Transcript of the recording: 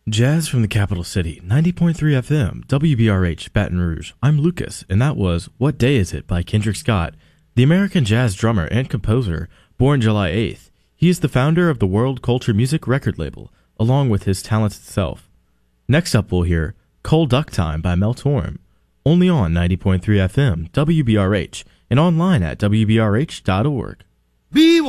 Jazz from the capital city, 90.3 FM, WBRH, Baton Rouge. I'm Lucas, and that was What Day Is It by Kendrick Scott, the American jazz drummer and composer, born July 8th. He is the founder of the World Culture Music record label, along with his talented self. Next up, we'll hear Cold Duck Time by Mel Torm, only on 90.3 FM, WBRH, and online at WBRH.org.